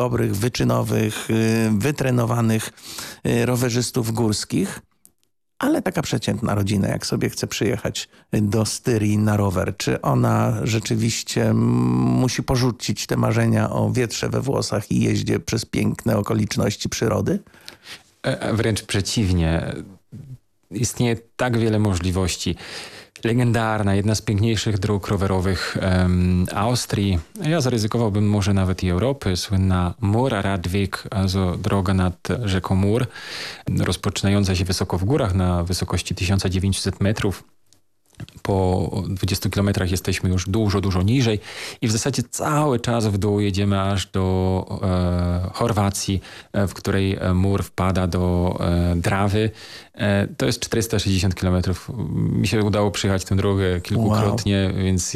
dobrych, wyczynowych, wytrenowanych rowerzystów górskich. Ale taka przeciętna rodzina, jak sobie chce przyjechać do Styrii na rower, czy ona rzeczywiście musi porzucić te marzenia o wietrze we włosach i jeździe przez piękne okoliczności przyrody? Wręcz przeciwnie. Istnieje tak wiele możliwości. Legendarna, jedna z piękniejszych dróg rowerowych Austrii. Ja zaryzykowałbym może nawet i Europy. Słynna Mur-Radweg, also droga nad rzeką Mur, rozpoczynająca się wysoko w górach na wysokości 1900 metrów. Po 20 kilometrach jesteśmy już dużo niżej i w zasadzie cały czas w dół jedziemy aż do Chorwacji, w której mur wpada do Drawy. To jest 460 kilometrów. Mi się udało przejechać tę drogę kilkukrotnie, wow. Więc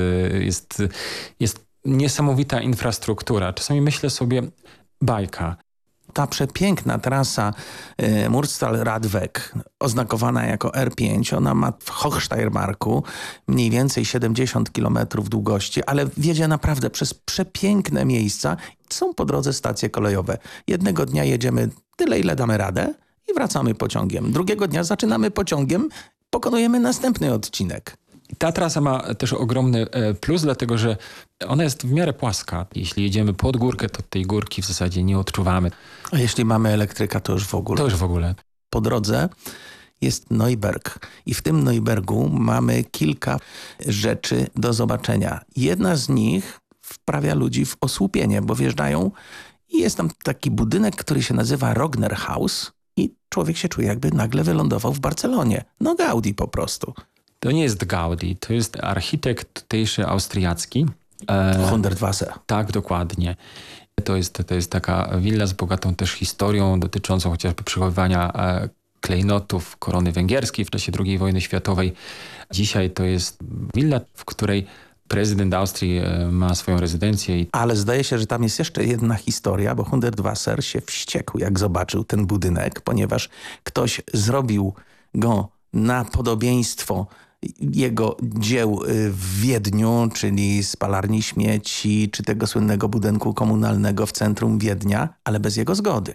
jest niesamowita infrastruktura. Czasami myślę sobie, bajka. Ta przepiękna trasa Murstal-Radweg, oznakowana jako R5, ona ma w Hochsteiermarku mniej więcej 70 km długości, ale wiedzie naprawdę przez przepiękne miejsca. Są po drodze stacje kolejowe. Jednego dnia jedziemy tyle, ile damy radę i wracamy pociągiem. Drugiego dnia zaczynamy pociągiem, pokonujemy następny odcinek. Ta trasa ma też ogromny plus, dlatego że ona jest w miarę płaska. Jeśli jedziemy pod górkę, to tej górki w zasadzie nie odczuwamy. A jeśli mamy elektryka, to już w ogóle. To już w ogóle. Po drodze jest Neuberg i w tym Neubergu mamy kilka rzeczy do zobaczenia. Jedna z nich wprawia ludzi w osłupienie, bo wjeżdżają i jest tam taki budynek, który się nazywa Rognerhaus i człowiek się czuje, jakby nagle wylądował w Barcelonie. No Gaudi po prostu. To nie jest Gaudi, to jest architekt tutejszy austriacki. Hundertwasser. Tak, dokładnie. To jest taka willa z bogatą też historią dotyczącą chociażby przechowywania klejnotów korony węgierskiej w czasie II wojny światowej. Dzisiaj to jest willa, w której prezydent Austrii ma swoją rezydencję. Ale zdaje się, że tam jest jeszcze jedna historia, bo Hundertwasser się wściekł, jak zobaczył ten budynek, ponieważ ktoś zrobił go na podobieństwo jego dzieł w Wiedniu, czyli spalarni śmieci, czy tego słynnego budynku komunalnego w centrum Wiednia, ale bez jego zgody.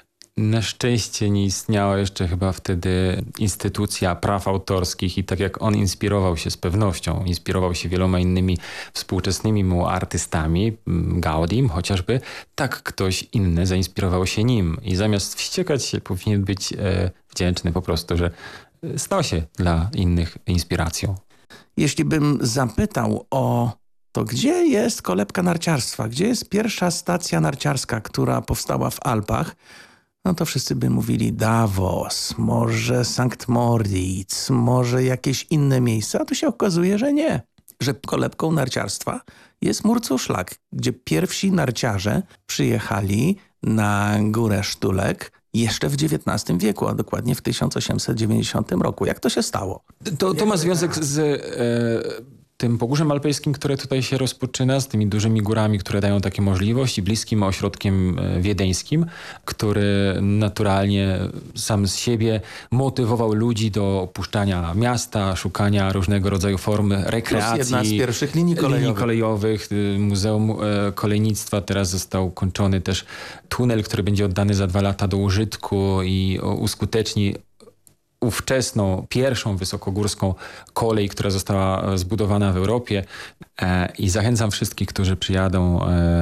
Na szczęście nie istniała jeszcze chyba wtedy instytucja praw autorskich i tak jak on inspirował się z pewnością, inspirował się wieloma innymi współczesnymi mu artystami, Gaudim chociażby, tak ktoś inny zainspirował się nim i zamiast wściekać się powinien być wdzięczny po prostu, że stał się dla innych inspiracją. Jeśli bym zapytał o to, gdzie jest kolebka narciarstwa, gdzie jest pierwsza stacja narciarska, która powstała w Alpach, no to wszyscy by mówili Davos, może Sankt Moritz, może jakieś inne miejsca, a tu się okazuje, że nie. Że kolebką narciarstwa jest Murzuszlak, gdzie pierwsi narciarze przyjechali na górę Sztulek jeszcze w XIX wieku, a dokładnie w 1890 roku. Jak to się stało? To ma związek z tym Pogórzem Alpejskim, które tutaj się rozpoczyna, z tymi dużymi górami, które dają takie możliwości, bliskim ośrodkiem wiedeńskim, który naturalnie sam z siebie motywował ludzi do opuszczania miasta, szukania różnego rodzaju form rekreacji. Plus jedna z pierwszych linii kolejowych. Muzeum Kolejnictwa. Teraz został kończony też tunel, który będzie oddany za 2 lata do użytku i uskuteczni ówczesną, pierwszą wysokogórską kolej, która została zbudowana w Europie i zachęcam wszystkich, którzy przyjadą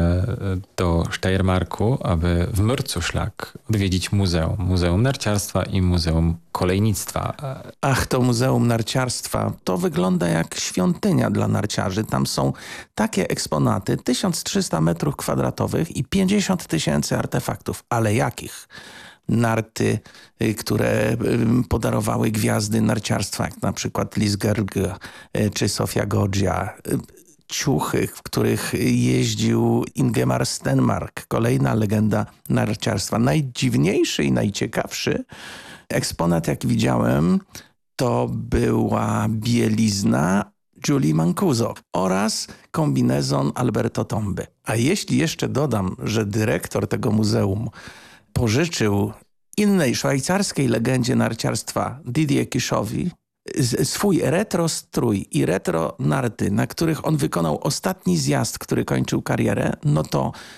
do Steiermarku, aby w Murzuszlak odwiedzić Muzeum Narciarstwa i Muzeum Kolejnictwa. Ach, to Muzeum Narciarstwa, to wygląda jak świątynia dla narciarzy. Tam są takie eksponaty, 1300 metrów kwadratowych i 50 000 artefaktów. Ale jakich? Narty, które podarowały gwiazdy narciarstwa, jak na przykład Liz Gerge czy Sofia Goggia. Ciuchy, w których jeździł Ingemar Stenmark, kolejna legenda narciarstwa. Najdziwniejszy i najciekawszy eksponat, jak widziałem, to była bielizna Julie Mancuso oraz kombinezon Alberto Tomby. A jeśli jeszcze dodam, że dyrektor tego muzeum pożyczył innej szwajcarskiej legendzie narciarstwa Didier Kiszowi swój retro strój i retro narty, na których on wykonał ostatni zjazd, który kończył karierę, no to